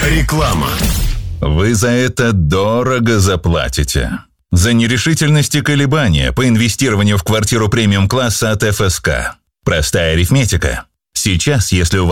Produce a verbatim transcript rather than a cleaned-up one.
Реклама. Вы за это дорого заплатите. За нерешительность и колебания по инвестированию в квартиру премиум-класса от эф эс ка. Простая арифметика. Сейчас, если у вас